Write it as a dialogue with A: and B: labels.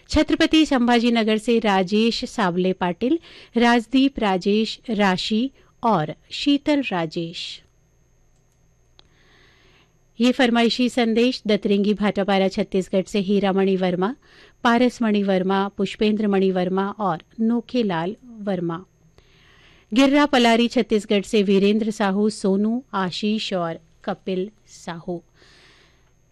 A: छत्रपति संभाजीनगर से राजेश सावले पाटिल, राजदीप राजेश राशि और शीतल राजेश। ये फरमाइशी संदेश दतरिंगी भाटापारा छत्तीसगढ़ से हीरामणि वर्मा, पारसमणि वर्मा, पुष्पेंद्र मणि वर्मा और नोखेलाल वर्मा। गिर्रा पलारी छत्तीसगढ़ से वीरेंद्र साहू, सोनू, आशीष और कपिल साहू।